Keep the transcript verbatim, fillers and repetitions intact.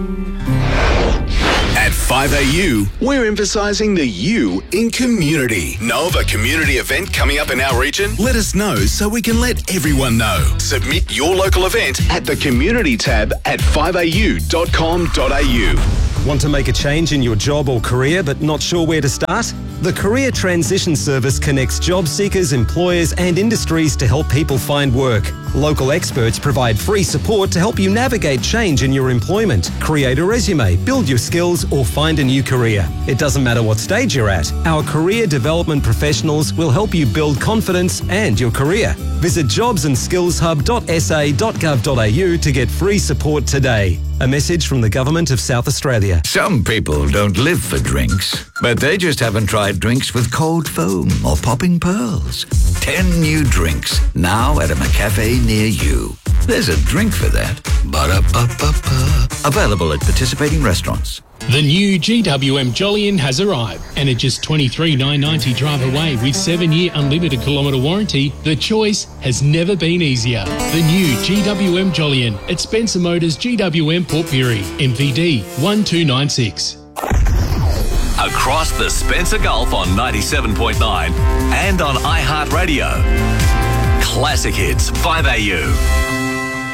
At five A U, we're emphasising the U in community. Know of a community event coming up in our region? Let us know so we can let everyone know. Submit your local event at the community tab at five a u dot com dot a u. Want to make a change in your job or career but not sure where to start? The Career Transition Service connects job seekers, employers and industries to help people find work. Local experts provide free support to help you navigate change in your employment, create a resume, build your skills or find a new career. It doesn't matter what stage you're at, our career development professionals will help you build confidence and your career. Visit jobs and skills hub dot s a dot gov dot a u to get free support today. A message from the Government of South Australia. Some people don't live for drinks, but they just haven't tried drinks with cold foam or popping pearls. Ten new drinks now at a McCafe near you. There's a drink for that. Ba-da-ba-ba-ba. Available at participating restaurants. The new G W M Jolyon has arrived, and at just twenty-three thousand nine hundred ninety drive away with seven-year unlimited kilometre warranty, the choice has never been easier. The new G W M Jolyon at Spencer Motors G W M Port Pirie, M V D one two nine six. Across the Spencer Gulf on ninety-seven point nine and on iHeartRadio. Classic Hits five A U.